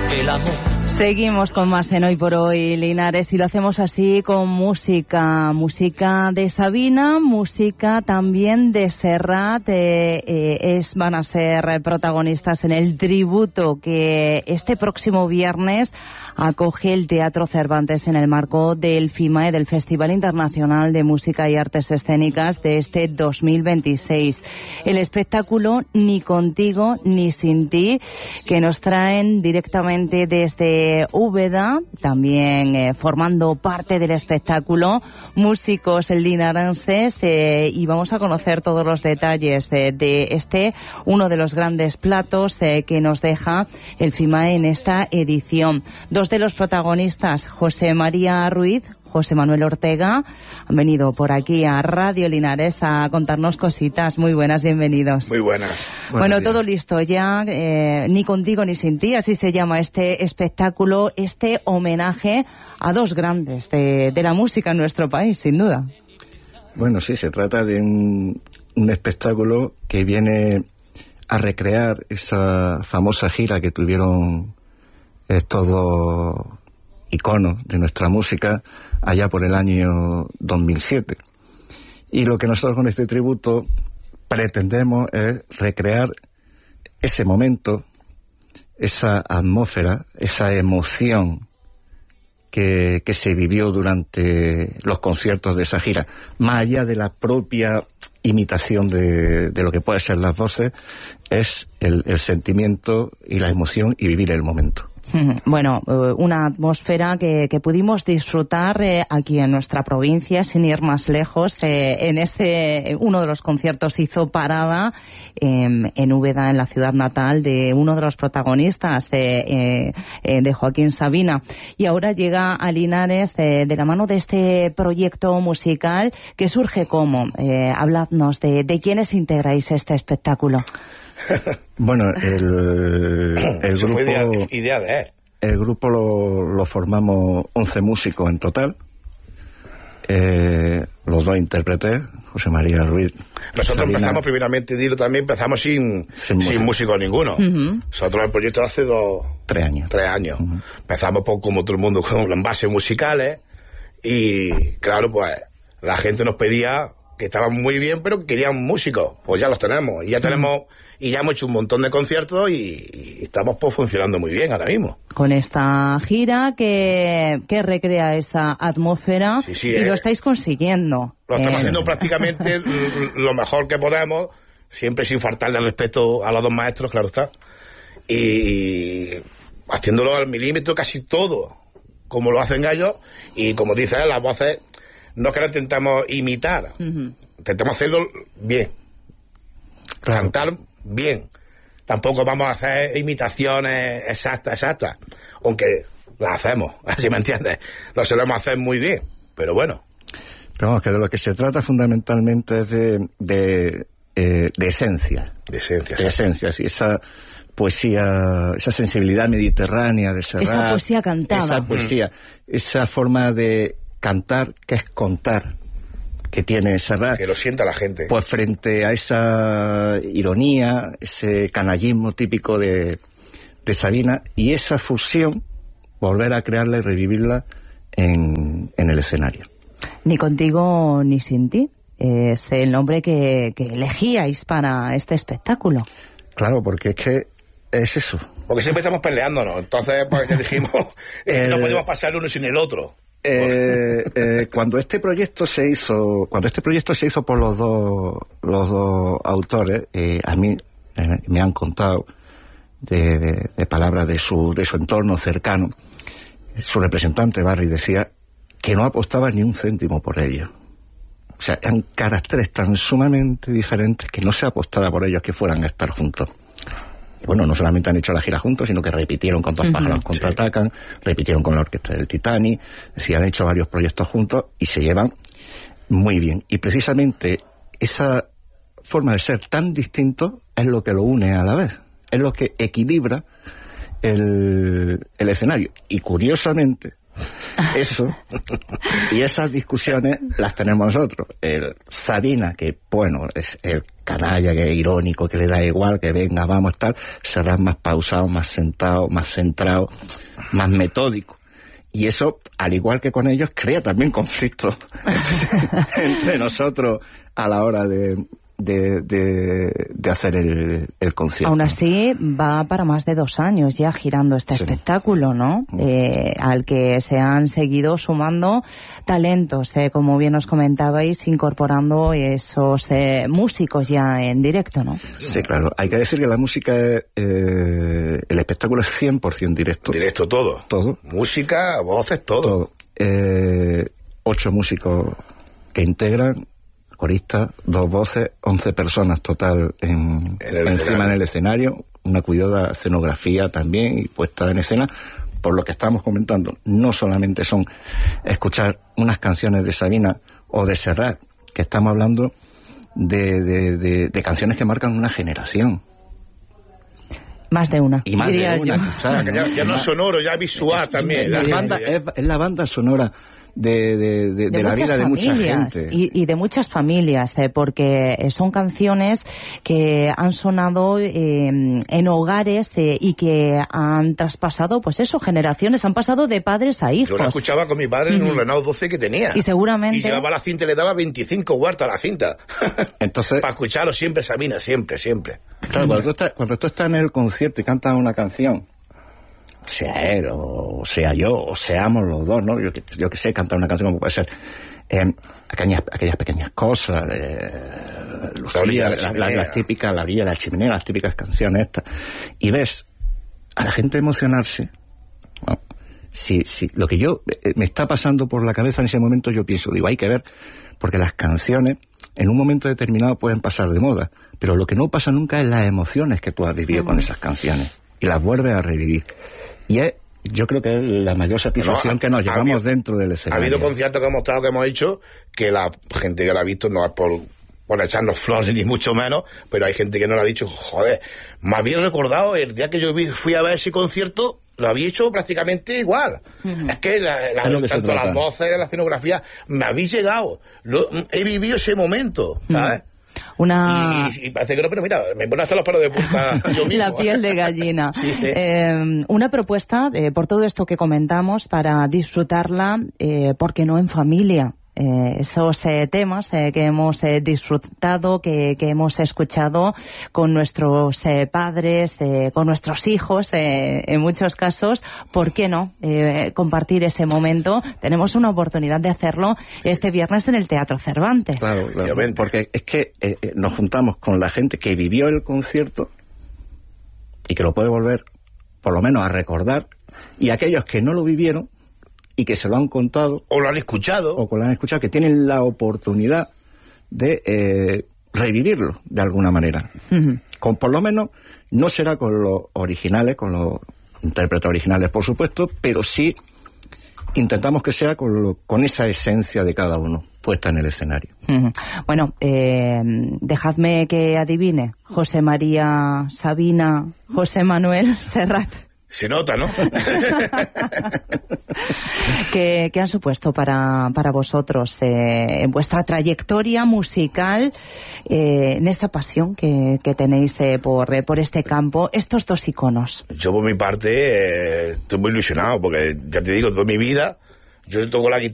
el amor. Seguimos con más en Hoy por Hoy, Linares, y lo hacemos así con música de Sabina, música también de Serrat. Van a ser protagonistas en el tributo que este próximo viernes acoge el Teatro Cervantes en el marco del FIMAE, del Festival Internacional de Música y Artes Escénicas de este 2026. El espectáculo Ni contigo ni sin ti, que nos traen directamente desde Úbeda, también formando parte del espectáculo, músicos linarenses, y vamos a conocer todos los detalles de este, uno de los grandes platos que nos deja el FIMAE en esta edición. Dos de los protagonistas, José María Ruiz, José Manuel Ortega, han venido por aquí a Radio Linares a contarnos cositas. Muy buenas, bienvenidos. Muy buenas. Bueno, todo listo ya, Ni contigo ni sin ti, así se llama este espectáculo, este homenaje a dos grandes de la música en nuestro país, sin duda. Bueno, sí, se trata de un espectáculo que viene a recrear esa famosa gira que tuvieron estos dos iconos de nuestra música allá por el año 2007. Y lo que nosotros con este tributo pretendemos es recrear ese momento, esa atmósfera, esa emoción que se vivió durante los conciertos de esa gira, más allá de la propia imitación de lo que pueden ser las voces, es el sentimiento y la emoción y vivir el momento. Bueno, una atmósfera que pudimos disfrutar aquí en nuestra provincia, sin ir más lejos. En uno de los conciertos hizo parada en Úbeda, en la ciudad natal de uno de los protagonistas, de Joaquín Sabina. Y ahora llega a Linares de la mano de este proyecto musical que surge como. Habladnos de quiénes integráis este espectáculo. Bueno, el grupo fue idea de él. El grupo lo formamos 11 músicos en total. Los dos intérpretes, José María Ruiz. Nosotros Sabina. empezamos, primeramente, empezamos sin músico ninguno. Uh-huh. Nosotros el proyecto hace 3 años. 3 años. Uh-huh. Empezamos como todo el mundo con bases musicales y, claro, pues la gente nos pedía que estaban muy bien, pero que querían músicos. Pues ya los tenemos. Y ya tenemos... Y ya hemos hecho un montón de conciertos y estamos pues funcionando muy bien ahora mismo. Con esta gira que recrea esa atmósfera, sí, y lo estáis consiguiendo. Lo estamos haciendo prácticamente lo mejor que podemos, siempre sin faltarle el respeto a los dos maestros, claro está. Y haciéndolo al milímetro casi todo, como lo hacen ellos, y como dicen las voces, no es que lo intentamos imitar, intentamos hacerlo bien. Claro. Cantar bien. Tampoco vamos a hacer imitaciones exactas, aunque las hacemos, así me entiendes. Lo solemos hacer muy bien, pero bueno. Pero vamos, que de lo que se trata fundamentalmente es de esencia. De esencia. De esencia, sí. Esa poesía, esa sensibilidad mediterránea de Serrat. Esa poesía cantada. Esa poesía, esa forma de cantar que es contar, que tiene Serrat. Que lo sienta la gente. Pues frente a esa ironía, ese canallismo típico de Sabina, y esa fusión, volver a crearla y revivirla en el escenario. Ni contigo ni sin ti es el nombre que elegíais para este espectáculo. Claro, porque es que es eso. Porque siempre estamos peleándonos, entonces pues ya dijimos, no podemos pasar uno sin el otro. Cuando este proyecto se hizo por los dos autores, a mí me han contado de palabras de su entorno cercano. Su representante Barry decía que no apostaba ni un céntimo por ellos. O sea, eran caracteres tan sumamente diferentes que no se apostaba por ellos que fueran a estar juntos. Bueno, no solamente han hecho la gira juntos, sino que repitieron con Dos pájaros contraatacan, repitieron con la orquesta del Titanic, es decir, han hecho varios proyectos juntos y se llevan muy bien. Y precisamente esa forma de ser tan distinto es lo que lo une a la vez, es lo que equilibra el escenario. Y curiosamente, Eso. Y esas discusiones las tenemos nosotros. Sabina, que bueno, es el canalla, que es irónico, que le da igual, que venga, vamos, tal. Serrat más pausado, más sentado, más centrado, más metódico. Y eso, al igual que con ellos, crea también conflictos entre nosotros a la hora de hacer el concierto. Aún así, va para más de 2 años ya girando este espectáculo, ¿no? Al que se han seguido sumando talentos, como bien os comentabais, incorporando esos músicos ya en directo, ¿no? Sí, claro. Hay que decir que la música, el espectáculo es 100% directo. Directo todo. Todo. Música, voces, todo. 8 músicos que integran, coristas, 2 voces, 11 personas total encima en el escenario, una cuidada escenografía también y puesta en escena. Por lo que estamos comentando, no solamente son escuchar unas canciones de Sabina o de Serrat, que estamos hablando de canciones que marcan una generación. Más de una. Y más de una, quizás. Ya no es sonoro, ya visual también. Es la banda sonora de la vida de mucha gente. Y de muchas familias, porque son canciones que han sonado en hogares y que han traspasado, pues eso, generaciones, han pasado de padres a hijos. Yo la escuchaba con mi padre en un Renault 12 que tenía. Y seguramente... Y llevaba la cinta y le daba 25 huertas a la cinta. Entonces... Para escucharlo siempre, Sabina, siempre. Claro, cuando tú estás en el concierto y cantas una canción, sea él, o sea yo, o seamos los dos, ¿no? Yo que sé, cantar una canción como puede ser aquellas pequeñas cosas, Lucía, las típicas, La orilla de la chimenea, las típicas canciones estas, y ves a la gente emocionarse, ¿no? Si lo que yo me está pasando por la cabeza en ese momento, yo pienso, digo, hay que ver, porque las canciones en un momento determinado pueden pasar de moda, pero lo que no pasa nunca es las emociones que tú has vivido con esas canciones, y las vuelves a revivir. Y yo creo que es la mayor satisfacción que nos llevamos dentro del escenario. Ha habido conciertos que hemos estado, que hemos hecho, que la gente que lo ha visto no es por echarnos flores ni mucho menos, pero hay gente que nos lo ha dicho, joder, me había recordado el día que yo fui a ver ese concierto, lo había hecho prácticamente igual. Es que tanto las voces, la escenografía, me habéis llegado, he vivido ese momento, ¿sabes? Y parece que no, pero mira, me pone hasta los pelos de punta yo mismo. La piel de gallina. Sí. Una propuesta, por todo esto que comentamos, para disfrutarla, ¿por qué no en familia? Esos temas que hemos disfrutado, que hemos escuchado con nuestros padres, con nuestros hijos, en muchos casos, ¿por qué no compartir ese momento? Tenemos una oportunidad de hacerlo este viernes en el Teatro Cervantes. Claro, porque es que nos juntamos con la gente que vivió el concierto y que lo puede volver, por lo menos, a recordar, y aquellos que no lo vivieron y que se lo han contado o lo han escuchado que tienen la oportunidad de revivirlo de alguna manera. Por lo menos no será con los originales, con los intérpretes originales, por supuesto, pero sí intentamos que sea con esa esencia de cada uno puesta en el escenario. Bueno, dejadme que adivine. José María, Sabina, José Manuel, Serrat. Se nota, ¿no? ¿Qué han supuesto para vosotros en vuestra trayectoria musical, en esa pasión que tenéis por este campo, estos dos iconos? Yo, por mi parte, estoy muy ilusionado, porque ya te digo, toda mi vida yo toco la guitarra